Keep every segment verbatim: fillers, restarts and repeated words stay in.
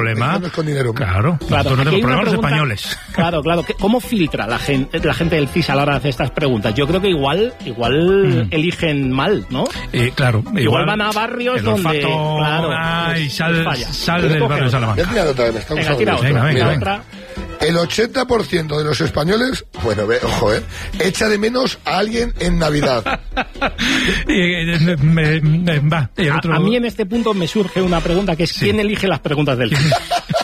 problema. Con dinero. Claro, claro. Nosotros no tenemos problemas pregunta, españoles. Claro, claro. ¿Cómo filtra la gente, la gente del C I S a la hora de hacer estas preguntas? Yo creo que igual, igual mm. eligen mal, ¿no? Eh, claro. Igual, igual van a barrios el donde... olfato, Claro. Ay, sal, sal del barrio de Salamanca. Ya he tirado otra, me está venga, tira otra. Venga, venga, Mira, venga. otra. El ochenta por ciento de los españoles, bueno, ve, ojo, eh, echa de menos a alguien en Navidad. y, eh, me, me, va, y el otro... a, a mí en este punto me surge una pregunta, que es sí. ¿quién elige las preguntas del C I S?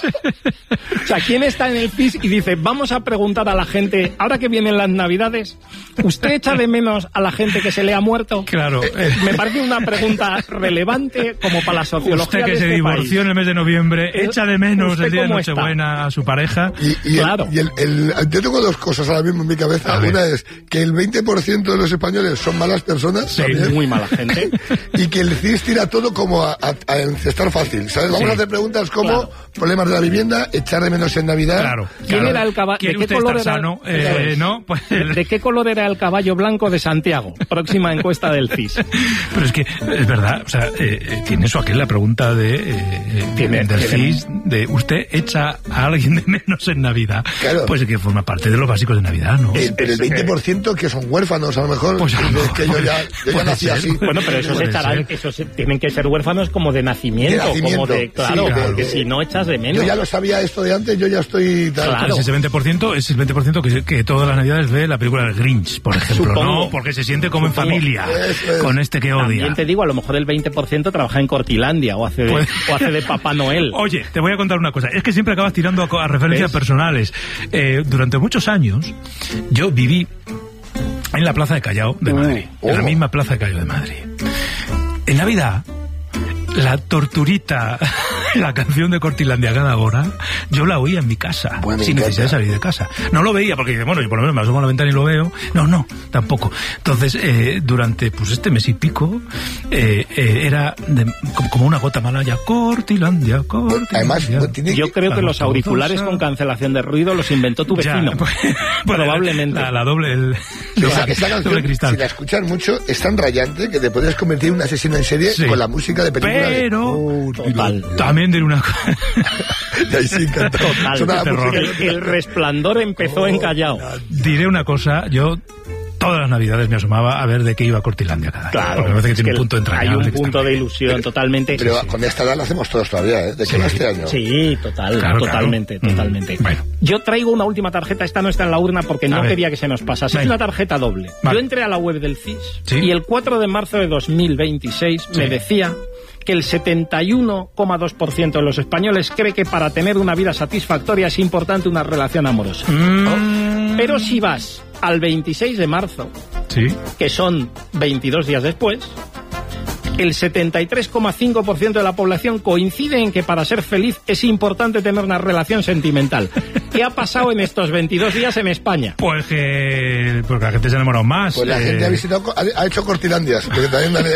O sea, ¿quién está en el C I S y dice, vamos a preguntar a la gente, ahora que vienen las Navidades, ¿usted echa de menos a la gente que se le ha muerto? Claro. Eh, me parece una pregunta relevante como para la sociología. Usted que de se este divorció país. en el mes de noviembre, echa de menos el día de Nochebuena está? a su pareja. Y, y claro. El, y el, el, yo tengo dos cosas ahora mismo en mi cabeza. Una es que el veinte por ciento de los españoles son malas personas. Sí, también, muy mala gente. Y que el C I S tira todo como a, a, a encestar fácil, ¿sabes? Vamos sí. a hacer preguntas como claro. problemas de la vivienda, echar de menos en Navidad. Claro. ¿Quién claro. era el caballo? ¿De qué color era? Sano? Eh, no, pues el... ¿De qué color era el caballo blanco de Santiago? Próxima encuesta del C I S. Pero es que es verdad, o sea, eh, tiene eso aquí la pregunta de eh, ¿Tiene, del tiene... C I S de usted echa a alguien de menos en Navidad. Claro. Pues que forma parte de los básicos de Navidad, ¿no? Eh, pero el veinte por ciento que son huérfanos, a lo mejor. Pues a lo mejor. Es que yo ya, yo ya nací ser. así. Bueno, pero esos estarán, esos tienen que ser huérfanos como de nacimiento, de nacimiento. como de, claro, sí, porque claro. si no echas de menos. Yo ya lo sabía esto de antes, yo ya estoy... Tal. Claro. Pues ese veinte por ciento es el veinte por ciento que, que todas las Navidades ve la película del Grinch, por ejemplo, Supongo. ¿no? Porque se siente como Supongo. en familia, es. con este que odia. También te digo, a lo mejor el veinte por ciento trabaja en Cortilandia o hace de, pues... o hace de Papá Noel. Oye, te voy a contar una cosa, es que siempre acabas tirando a, a referencias ¿Ves? personales. Eh, durante muchos años yo viví en la Plaza de Callao de Madrid, oh. en la misma Plaza de Callao de Madrid. En Navidad, la torturita, la canción de Cortilandia cada hora, yo la oía en mi casa, bueno, sin necesidad de salir de casa. No lo veía porque, bueno, yo por lo menos me asomo a la ventana y lo veo. No, no, tampoco. Entonces, eh, durante pues este mes y pico, eh, eh, era de, como, como una gota malaya, Cortilandia, Cortilandia. Además, tiene yo que... creo que los auriculares con cancelación de ruido los inventó tu vecino. Ya, pues, probablemente. La, la doble, el, Esa, esa canción, doble cristal. si la escuchas mucho, es tan rayante que te puedes convertir en un asesino en serie sí. con la música de película. Pero, de... oh, total. También diré una cosa. Y ahí sí encantó. Total. El, el Resplandor empezó oh, en Callao. Diré una cosa, yo... Todas las Navidades me asomaba a ver de qué iba Cortilandia cada claro, porque me parece que tiene un punto entrañable. Hay un punto de ilusión pero, totalmente. Pero sí, sí. con esta edad la hacemos todos todavía, ¿eh? ¿De qué sí. va este año? Sí, total, claro, totalmente, claro. totalmente. Mm, bueno. Yo traigo una última tarjeta, esta no está en la urna porque a no ver. quería que se nos pasase. Es una tarjeta doble. Vale. Yo entré a la web del C I S ¿sí? y el cuatro de marzo de dos mil veintiséis sí. me decía que el setenta y uno coma dos por ciento de los españoles cree que para tener una vida satisfactoria es importante una relación amorosa. Mm. ¿no? Pero si vas al veintiséis de marzo, ¿sí? que son veintidós días después, el setenta y tres coma cinco por ciento de la población coincide en que para ser feliz es importante tener una relación sentimental. ¿Qué ha pasado en estos veintidós días en España? Pues que porque la gente se ha enamorado más. Pues la eh... gente ha visitado, ha, ha hecho Cortilandias, porque también vale...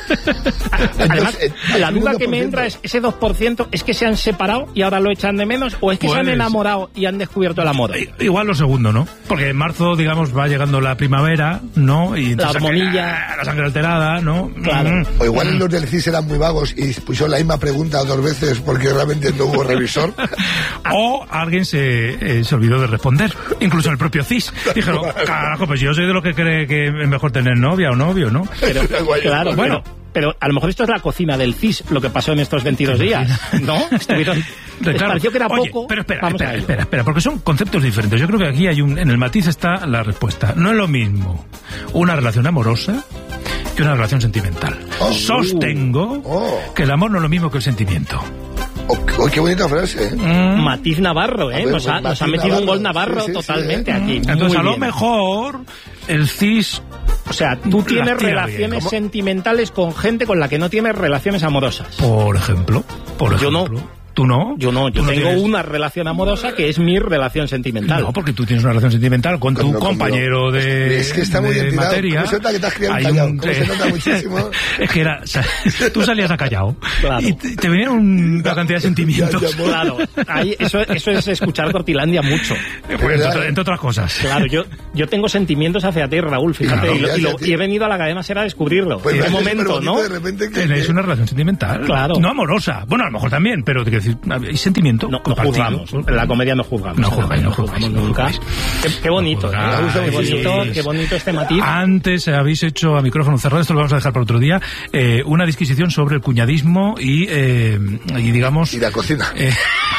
Además, la duda que me entra es, ¿ese dos por ciento es que se han separado y ahora lo echan de menos o es que pues... se han enamorado y han descubierto el amor? Igual lo segundo, ¿no? Porque en marzo, digamos, va llegando la primavera, ¿no? Y la armonilla. La, la sangre alterada, ¿no? Claro. Mm. O igual los del C I S eran muy vagos y pusieron la misma pregunta dos veces porque realmente no hubo revisor. O alguien se, eh, se olvidó de responder, incluso el propio C I S. Dijeron, carajo, pues yo soy de los que cree que es mejor tener novia o novio, ¿no? Pero, claro, bueno, pero a lo mejor esto es la cocina del C I S, lo que pasó en estos veintidós días, ¿no? Estuvieron... Les claro. pareció que era Oye, poco. Pero espera, espera, espera, espera, porque son conceptos diferentes. Yo creo que aquí hay un, en el matiz está la respuesta. No es lo mismo una relación amorosa que una relación sentimental. Oh, Sostengo oh. que el amor no es lo mismo que el sentimiento. Oh, oh, qué bonita frase, ¿eh? Mm. Matiz Navarro, ¿eh? Ver, nos, ha, nos ha metido Navarro. un gol Navarro sí, sí, totalmente sí, ¿eh? aquí. Entonces, Muy a lo bien. mejor, el C I S... O sea, tú tienes relaciones sentimentales con gente con la que no tienes relaciones amorosas. Por ejemplo. Por Yo ejemplo. no. ¿Tú no? Yo no, yo no tengo tienes... una relación amorosa que es mi relación sentimental. No, porque tú tienes una relación sentimental con tu no, compañero conmigo. de, es que está muy de materia. ¿Cómo se nota que te has criado en Callao? Un... ¿Cómo se nota muchísimo? Es que era, tú salías a Callao claro. y te, te venían una cantidad de sentimientos. Ya, ya, claro, ahí, eso, eso es escuchar Cortilandia mucho. Pues, entre, entre otras cosas. Claro, yo, yo tengo sentimientos hacia ti, Raúl, fíjate, claro, y, lo, y, lo, y he venido a la cadena SER a descubrirlo. Pues en un momento, ¿no? De repente que... Es una relación sentimental. Claro. No amorosa. Bueno, a lo mejor también, pero que quiero decir, hay sentimiento. No, no juzgamos. En la comedia no juzgamos. No juzgáis, no juzgáis nunca. Qué, qué bonito, no ¿eh? Qué bonito, sí, qué bonito este matiz. Antes habéis hecho a micrófono cerrado, esto lo vamos a dejar para otro día, eh, una disquisición sobre el cuñadismo y, eh, y digamos... Y la cocina. Eh,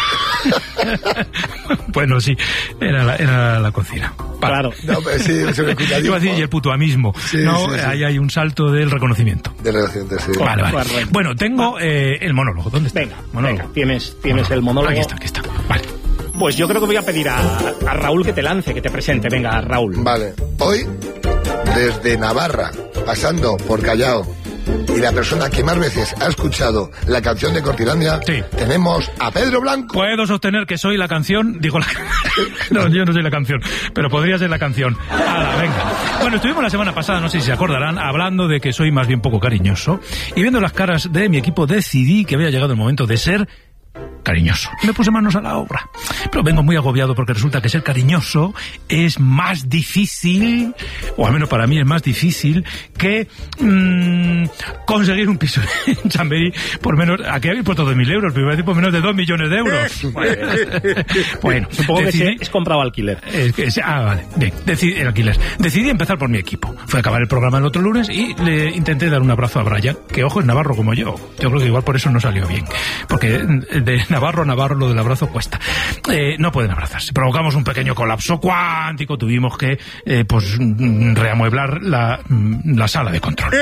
bueno, sí, era la, era la cocina. Vale. Claro. No, pero sí, sobre el cuñadismo. Iba a decir, y el putuamismo. Sí, no, sí, sí. Ahí hay un salto del reconocimiento. Del reconocimiento, sí. Vale, vale. Bueno, tengo eh, el monólogo. ¿Dónde está? Venga, monólogo. venga, tienes, tienes monólogo. el monólogo. Aquí está, aquí está. Vale. Pues yo creo que voy a pedir a, a Raúl que te lance, que te presente. Venga, Raúl. Vale. Hoy, desde Navarra, pasando por Callao, y la persona que más veces ha escuchado la canción de Cortilandia, sí, tenemos a Pedro Blanco. Puedo sostener que soy la canción, digo la... No, yo no soy la canción, pero podría ser la canción. Hala, venga. Bueno, estuvimos la semana pasada, no sé si se acordarán, hablando de que soy más bien poco cariñoso, y viendo las caras de mi equipo decidí que había llegado el momento de ser cariñoso. Me puse manos a la obra. Pero vengo muy agobiado porque resulta que ser cariñoso es más difícil, o al menos para mí es más difícil, que mmm, conseguir un piso en Chamberí por menos... Aquí habéis puesto dos mil euros, pero iba a decir por menos de dos millones de euros. Bueno, supongo decidí, que es comprado alquiler. Es que es, ah, vale. Bien, decidí, el alquiler. Decidí empezar por mi equipo. Fue a acabar el programa el otro lunes y le intenté dar un abrazo a Brian, que ojo, es navarro como yo. Yo creo que igual por eso no salió bien. Porque de Navarro a Navarro lo del abrazo cuesta. Eh, no pueden abrazarse. Provocamos un pequeño colapso cuántico. Tuvimos que eh, pues reamueblar la, la sala de control.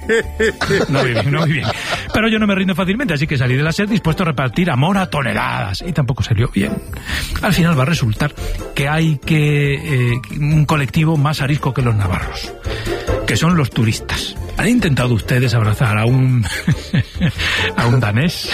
No muy bien, no muy bien. Pero yo no me rindo fácilmente, así que salí de la SER dispuesto a repartir amor a toneladas. Y tampoco salió bien. Al final va a resultar que hay que eh, un colectivo más arisco que los navarros, que son los turistas. ¿Han intentado ustedes abrazar a un a un danés?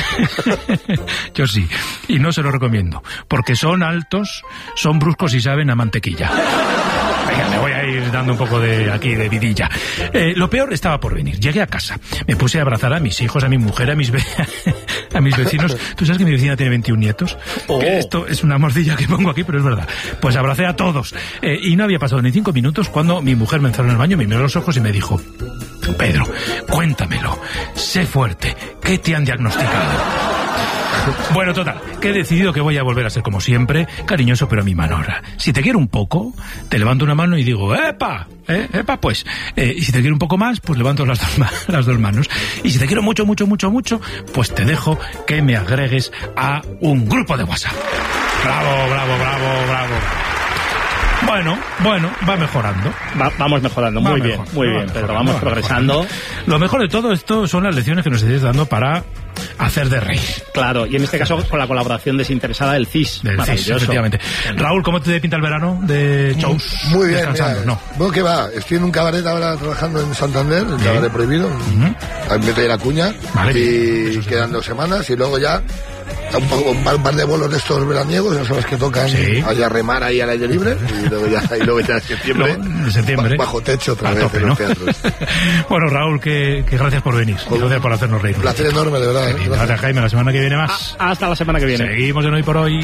Yo sí, y no se lo recomiendo, porque son altos, son bruscos y saben a mantequilla. Venga, me voy a ir dando un poco de aquí de vidilla. Eh, lo peor estaba por venir. Llegué a casa, me puse a abrazar a mis hijos, a mi mujer, a mis ve a mis vecinos. ¿Tú sabes que mi vecina tiene veintiún nietos? Oh. Que esto es una mordilla que pongo aquí, pero es verdad. Pues abracé a todos. Eh, y no había pasado ni cinco minutos cuando mi mujer me encerró en el baño, me miró los ojos y me dijo: Pedro, cuéntamelo, sé fuerte, ¿qué te han diagnosticado? Bueno, total, que he decidido que voy a volver a ser como siempre, cariñoso pero a mi manera. Si te quiero un poco, te levanto una mano y digo, ¡epa! ¿Eh? ¡Epa, pues! Eh, y si te quiero un poco más, pues levanto las dos, las dos manos. Y si te quiero mucho, mucho, mucho, mucho, pues te dejo que me agregues a un grupo de WhatsApp. ¡Bravo, bravo, bravo, bravo! Bueno, bueno, va mejorando. Va, vamos mejorando, muy va bien, mejor, muy bien, Pedro, vamos progresando. Mejorando. Lo mejor de todo esto son las lecciones que nos estáis dando para hacer de reír. Claro, y en este caso con la colaboración desinteresada del C I S. Del C I S, efectivamente. Raúl, ¿cómo te pinta el verano de shows? Muy bien, mira, no. Bueno, ¿qué va? Estoy en un cabaret ahora trabajando en Santander, el cabaret prohibido. Uh-huh. Ahí me trae la cuña. Vale, y quedan dos semanas y luego ya un, poco, un, par, un par de bolos de estos veraniegos, ya sabes que tocan sí. ahí a remar ahí al aire libre, y luego ya, y luego ya en septiembre, luego, septiembre bajo techo otra a vez tope, en ¿no? los teatros. Bueno, Raúl, que, que gracias por venir, Con, gracias por hacernos reír. Un placer enorme, de verdad. ¿eh? Gracias. gracias, Jaime, la semana que viene más. A, hasta la semana que viene. Seguimos en Hoy por Hoy.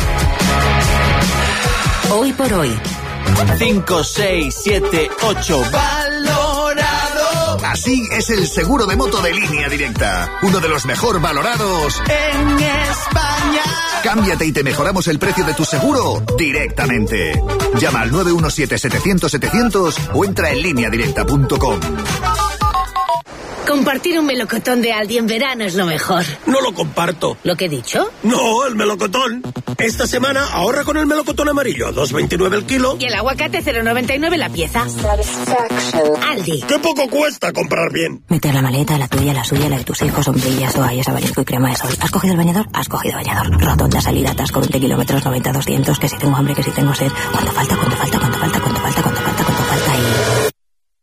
Hoy por Hoy. cinco, seis, siete, ocho. Así es el seguro de moto de Línea Directa, uno de los mejor valorados en España. Cámbiate y te mejoramos el precio de tu seguro directamente. Llama al nueve uno siete, setecientos, setecientos o entra en línea directa punto com. Compartir un melocotón de Aldi en verano es lo mejor. No lo comparto. ¿Lo que he dicho? No, el melocotón. Esta semana ahorra con el melocotón amarillo a dos veintinueve el kilo. Y el aguacate cero noventa y nueve la pieza. Aldi. ¡Qué poco cuesta comprar bien! Meter la maleta, la tuya, la suya, la de tus hijos, sombrillas, toallas, abanico y crema de sol. ¿Has cogido el bañador? Has cogido bañador. Rotonda, salida, atasco, veinte kilómetros, noventa, doscientos. Que si tengo hambre, que si tengo sed. ¿Cuánto falta? ¿Cuánto falta? ¿Cuánto falta? ¿Cuánto falta? ¿Cuánto falta? ¿Cuánto falta? Y...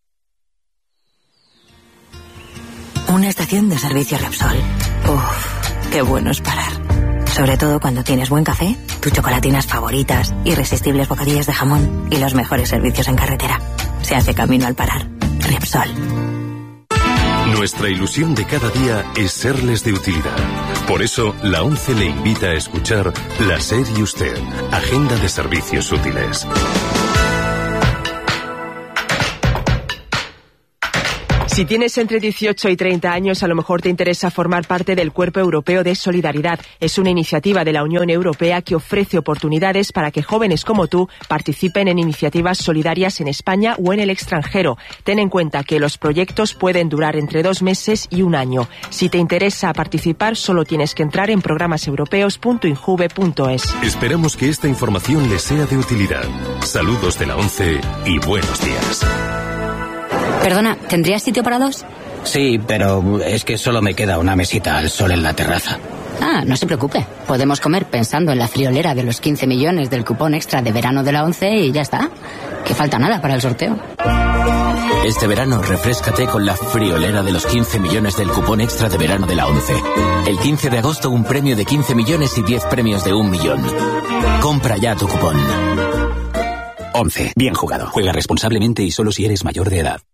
Una estación de servicio Repsol. Uff, qué bueno es parar. Sobre todo cuando tienes buen café, tus chocolatinas favoritas, irresistibles bocadillas de jamón y los mejores servicios en carretera. Se hace camino al parar. Repsol. Nuestra ilusión de cada día es serles de utilidad. Por eso, la ONCE le invita a escuchar La SER y Usted, Agenda de Servicios Útiles. Si tienes entre dieciocho y treinta años, a lo mejor te interesa formar parte del Cuerpo Europeo de Solidaridad. Es una iniciativa de la Unión Europea que ofrece oportunidades para que jóvenes como tú participen en iniciativas solidarias en España o en el extranjero. Ten en cuenta que los proyectos pueden durar entre dos meses y un año. Si te interesa participar, solo tienes que entrar en programas europeos punto injuve punto es. Esperamos que esta información les sea de utilidad. Saludos de la ONCE y buenos días. Perdona, ¿tendrías sitio para dos? Sí, pero es que solo me queda una mesita al sol en la terraza. Ah, no se preocupe. Podemos comer pensando en la friolera de los quince millones del cupón extra de verano de la ONCE y ya está. Que falta nada para el sorteo. Este verano refréscate con la friolera de los quince millones del cupón extra de verano de la ONCE. El quince de agosto un premio de quince millones y diez premios de un millón. Compra ya tu cupón. ONCE. Bien jugado. Juega responsablemente y solo si eres mayor de edad.